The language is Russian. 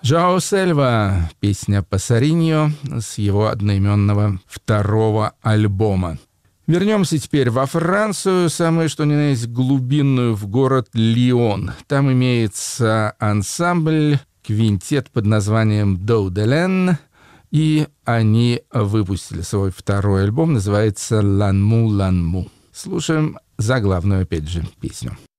Жоао Сельва, песня «Пасариньо» с его одноименного второго альбома. Вернемся теперь во Францию, самое что ни на есть глубинную, в город Лион. Там имеется ансамбль, квинтет под названием «Доу де Лен», и они выпустили свой второй альбом, называется «Ланму Ланму». Слушаем заглавную, опять же, песню.